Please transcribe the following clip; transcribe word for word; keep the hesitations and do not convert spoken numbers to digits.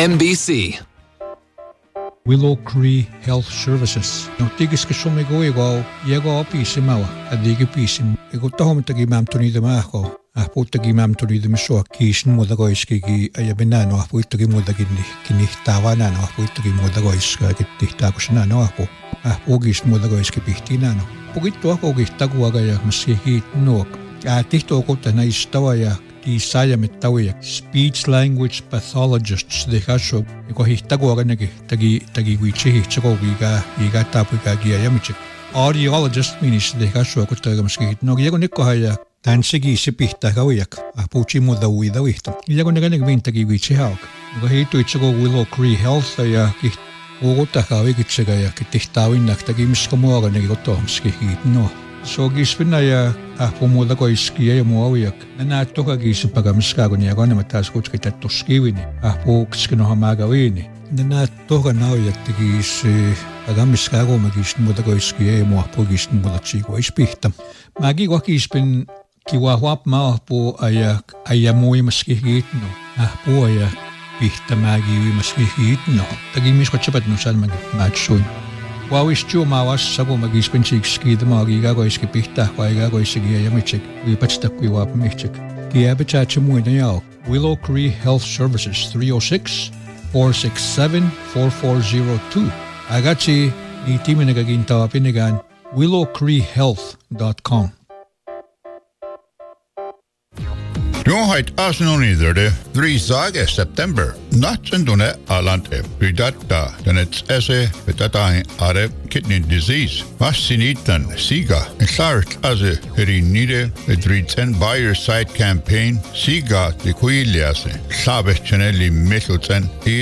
M B C. Willow Cree Health Services. No tigis ke some go ego yego opisi mawa adigi pisi ego tahom tagi mam tuni de maho ah putagi mam tuni de miso kisn modago iski ki ayabenano ah putagi modagi ni kini tawana no putagi modago iska ki takusna no ah ah ogis modago iski pihtina no pugitto ako gistagu aga ya masihi no ah tihto ko tana istawa ya die Sayametawiak, speech language pathologists, de Hasho, Iko Hitagoganagi, Tagi Tagi Wichi, Chagogiga, Iga Tapuka Giamichik. Audiologist means de Hasho Kotagaski, no Yagonikohaya, Tansigi Sipita Hawiak, Apuchi Muda with the Wita. Yagonaganic Vintagi Wichi Hawk. Go hate to Chago Willow Cree Health, Ayaki, Ogotahawikitsagaya, Kitawin, Naktagimiskamora, Negotomski, no. So gispinaya apomoda ko iskiya moawiak na toka gisipagamiska ko niya ko na matas ko kita toskiwini apo kiskino hamagawini na toka nawiak tigis agamiska ko magis moda ko iskiya mo apo gis moda chiko ispihtam magi ko gispin kiwahwap ma apo ayak ayamoy maskihit no apo ayak pihta magi maskihit no tagimis ko chapat no san mag matsun Wawis chu mawas sabo magispin chikski de magiga go iski pihta waiga go isigi yamichik we patsta kwi wap michik ki abacha chmu na yao Willow Cree Health Services three oh six, four six seven, four four oh two agachi ni timi nagaginta pinigan willow cree health dot com. Jonheid asnoniderde drie dagen september. Natsendone alante pridata denets esse betatain are kidney disease. Vaccinitan siga en klart as a herinide a three ten buyer site campaign siga de quiliase. Sabechenelli Michelsen